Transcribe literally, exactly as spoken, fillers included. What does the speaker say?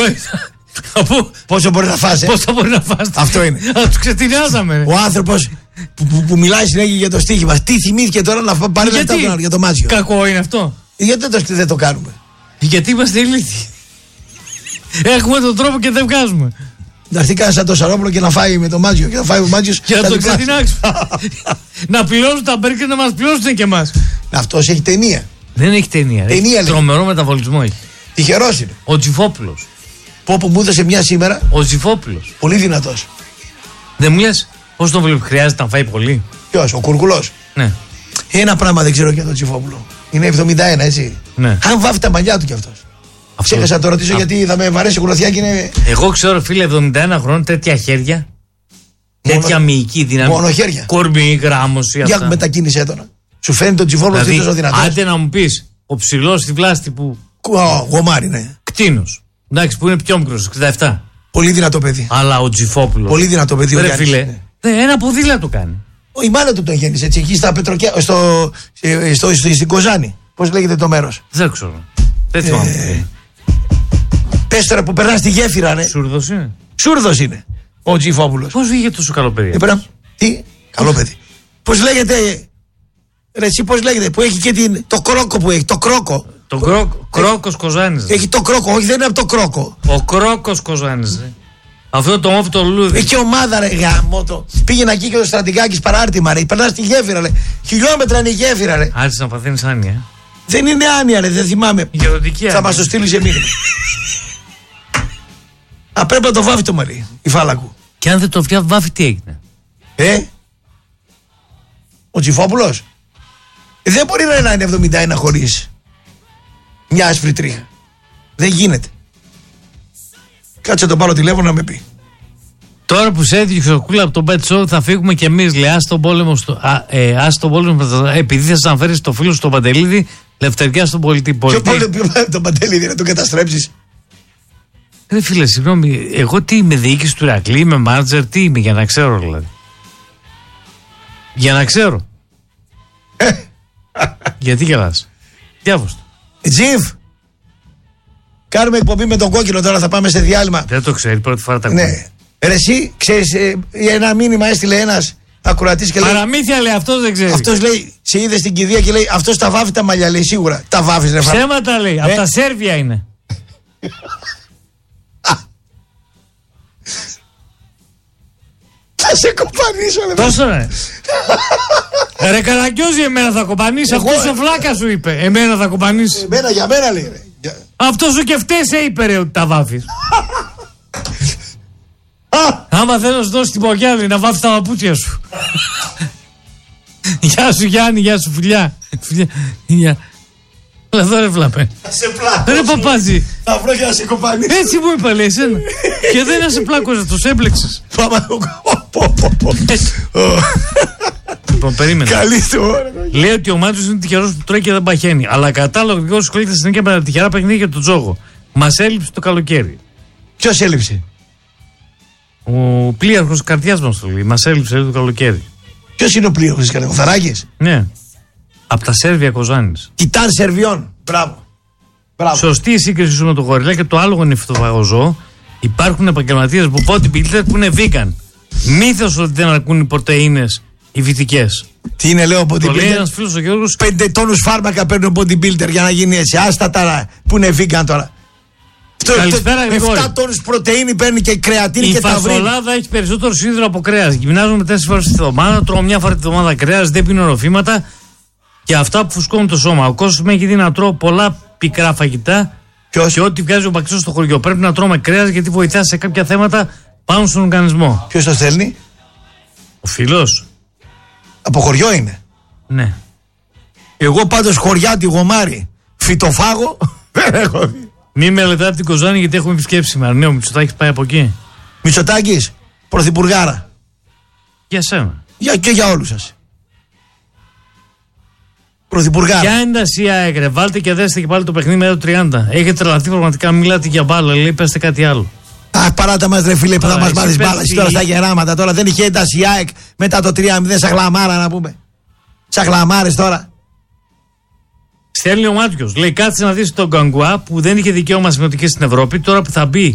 Πόσο μπορεί να φας, ε? Πόσο μπορεί να φας. Αυτό είναι. Αλλά του ξετινιάζαμε. Ο άνθρωπος που, που, που μιλάει συνέχεια για το στοίχημα. Τι θυμήθηκε τώρα να πάρει λεφτά για το μάτσιο. Κακό είναι αυτό. Γιατί δεν το, δεν το κάνουμε. Γιατί είμαστε ηλίθιοι. Έχουμε τον τρόπο και δεν βγάζουμε. Να έρθει κανένα σαν το Σαρόπουλο και να φάει με το μάτσιο. Και να φάει ο μάτσιος. Και να το ξετινάξουμε. Να πληρώσουν τα μπέρ και να μας πληρώσουν και εμάς. Αυτός έχει ταινία. Δεν έχει ταινία. Ταινία έχει τρομερό μεταβολισμό έχει. Τυχερός είναι. Ο Τζιφόπουλος. Πω που μου έδωσε μια σήμερα. Ο Τζιφόπουλος. Πολύ δυνατός. Δεν μου λες πώς τον βλέπει, χρειάζεται να φάει πολύ. Ποιος, ο Κουρκουλός. Ναι. Ένα πράγμα δεν ξέρω για τον Τζιφόπουλο. Είναι εβδομήντα ένα, έτσι. Ναι. Αν βάφει τα μαλλιά του κι αυτός. Ξέχασα να το ρωτήσω Α. γιατί θα με βαρέσει η γροθιά και είναι. Εγώ ξέρω, φίλε, εβδομήντα ένα χρόνων, τέτοια χέρια. Μονο... Τέτοια μυϊκή δύναμη. Μόνο χέρια. Κορμί, γράμμωση. Για μετακίνησέ τον. Σου φαίνεται τον Τζιφόπουλο δηλαδή, τόσο δυνατός. Άντε να μου πεις, ο ψηλός στη βλάστη που. Γομάρι, ναι. Κτίνος. Εντάξει, που είναι πιο μικρός, εξήντα επτά. Πολύ δυνατό παιδί. Αλλά ο Τζιφόπουλος. Πολύ δυνατό παιδί. Ρε φίλε, ναι. Ένα ποδήλατο κάνει. Ο, η μάνα του τον γέννησε έτσι, εκεί στα Πετροκιά, στο, στο, στο, στο, στην Κοζάνη. Πώς λέγεται το μέρος. Δεν ξέρω. Δεν θυμάμαι. Ε, Πες τώρα που περνά στη γέφυρα, ναι. Σούρδος είναι. Σούρδος είναι ο Τζιφόπουλος. Πώς βγήκε τόσο καλό παιδί. Ε, πέρα, τι, καλό παιδί. Πώς λέγεται, ρε εσύ πώς λέγεται, που έχει και την, το κρόκο που έχει, το κρόκο. Το κρόκο, κρόκος Κοζάνης. Έχει το κρόκο, όχι δεν είναι από το κρόκο. Ο κρόκος Κοζάνης. Αυτό το μόφι το λουλούδι. Έχει ομάδα ρε γαμώτο. Πήγαινε εκεί και το Στρατηγάκης παράρτημα ρε. Περνά στη γέφυρα ρε. Χιλιόμετρα είναι η γέφυρα ρε. Άρχισε να παθαίνεις άνοια. Ε. Δεν είναι άνοια ρε, δεν θυμάμαι. Γεροντική θα μας το στείλει σε μήνυμα. Α, πρέπει να το βάφει το μαλλί, η Φάλακου. Και αν δεν το βάφει, τι έγινε. Ε, ο Τζιφόπουλος. Ε, δεν μπορεί να είναι εβδομήντα ένα χωρίς μια άσπρη τρίχα. Δεν γίνεται. Κάτσε το πάρω τηλέφωνο να με πει. Τώρα που σε έδιωξε ο Κούλα από τον Pet Show θα φύγουμε κι εμείς, λέει. Ας τον πόλεμο, στο, α, ε, ας τον πόλεμο επειδή θα σας αναφέρεις το φίλο στον Παντελίδη, Λευτεριά στον πολιτή. Ποιο πόλεμο τον Παντελίδη να τον καταστρέψεις. Ρε φίλε, συγγνώμη, εγώ τι είμαι, διοίκηση του Ηρακλή, είμαι μάνατζερ, τι είμαι, για να ξέρω δηλαδή. Για να ξέρω. Γιατί γελάς. Διάβοστε. Τζιφ. Κάνουμε εκπομπή με τον Κόκκινο τώρα, θα πάμε σε διάλειμμα. Δεν το ξέρει, πρώτη φορά τα ακούει. Ναι. Ρε εσύ, ξέρεις, ε, ένα μήνυμα έστειλε ένας ακροατής και λέει. Παραμύθια λέει, αυτός δεν ξέρει. Αυτός λέει, σε είδε στην κηδεία και λέει, αυτός τα βάφει τα μαλλιά, λέει σίγουρα. Τα βάφεις ρε φάρα. Ψέματα λέει, ε? από τα Σέρβια είναι. Θα σε κοπανίσω, ρε. Τόσο ρε. Ρε Καραγκιόζη, εμένα θα κοπανίσει. Αυτός ο Φλάκα σου είπε. Εμένα θα κοπανίσει. Εμένα, για μένα λέει ρε. Αυτό σου και φταίσε είπε ρε ότι τα βάφεις. Άμα θέλω να σου δώσει την πογιάλη να βάφεις τα παπούτσια σου. Γεια σου Γιάννη, γεια σου φιλιά. Φιλιά. Εδώ ρε βλαπέ. Σε πλάκω. Ρε παπάζι. Θα βρω για να σε κοπανίσω. Έτσι μου είπα λέει εσένα. Και δεν να σε πλάκωσα, τους έμπλεξες. Πάμε. Λοιπόν, περίμενε. Καλή του ώρα. Λέει ότι ο Μάτσος είναι τυχερός που τρώει και δεν παχαίνει. Αλλά κατάλογο δικό σου κολλείται στην ίδια με τα τυχερά παιχνίδια για τον τζόγο. Μας έλειψε το καλοκαίρι. Ποιος έλειψε? Ο πλοίαρχος καρδιάς μας το λέει. Μας έλειψε το καλοκαίρι. Ποιος είναι ο πλοίαρχος της ο Θαράκης? Ναι. Από τα Σέρβια Κοζάνης. Τιτάν Σερβιών. Μπράβο. Μπράβο. Σωστή η σύγκριση σου με το γοριλά και το άλογο είναι φυτοφαγωζό. Υπάρχουν επαγγελματίες που bodybuilder που είναι vegan. Μύθος ότι δεν αρκούν οι πρωτεΐνες οι φυτικές. Τι είναι, λέω, bodybuilder. Το λέει ένας φίλος ο Γιώργος. Πέντε τόνους φάρμακα παίρνει ο bodybuilder για να γίνει έτσι. Άστα τα που είναι vegan τώρα. Καλησπέρα, Γρηγόρη. επτά τόνους πρωτεΐνη παίρνει και κρεατίνη και ταυρίνη. Η φασολάδα έχει περισσότερο σίδηρο από κρέας. Γυμνάζομαι τέσσερις φορές τη εβδομάδα, τρώω μια φορά τη εβδομάδα κρέας, δεν πίνω ροφήματα και αυτά που φουσκώνουν το σώμα. Ο κόσμος με έχει δει να τρώω πολλά πικρά φαγητά. Ποιος? Και ό,τι βγάζει ο μπαξός στο χωριό. Πρέπει να τρώμε κρέας γιατί βοηθά σε κάποια θέματα πάνω στον οργανισμό. Ποιος το στέλνει? Ο φίλος. Από χωριό είναι. Ναι. Εγώ πάντως χωριάτη γομάρι. Φυτοφάγο δεν έχω δει. Μη μελετάτε την Κοζάνη γιατί έχουμε επισκέψει σήμερα. Ναι, ο Μητσοτάκης πάει από εκεί. Μητσοτάκης, πρωθυπουργάρα. Για σένα. Για, και για όλους σας. Πρωθυπουργάρα. Ποια είναι τα σι άι εκ, βάλτε και δέστε και πάλι το παιχνίδι με το τριάντα. Έχετε τρελαθεί πραγματικά, μιλάτε για μπάλα, λέει, πέστε κάτι άλλο. Αχ, παράτα μας ρε φίλε που θα μας μάθεις μπάλα τώρα στα γεράματα. Τώρα δεν είχε τα σι άι εκ μετά το τρία μηδέν σαν χλαμάρα να πούμε. Σαν χλαμάρες τώρα. Στέλνει ο Μάτιος, λέει κάτσε να δεις τον Γκαγκουά που δεν είχε δικαίωμα συμμετοχή στην Ευρώπη, τώρα που θα μπει